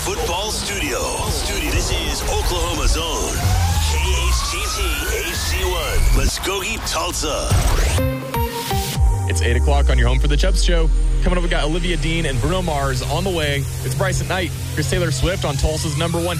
Football Studio. This is Oklahoma's own KHTT HD1. Muskogee, Tulsa. It's 8 o'clock on your home for the Chubbs Show. Coming up, we got Olivia Dean and Bruno Mars on the way. It's Bryce at Night. Here's Taylor Swift on Tulsa's #1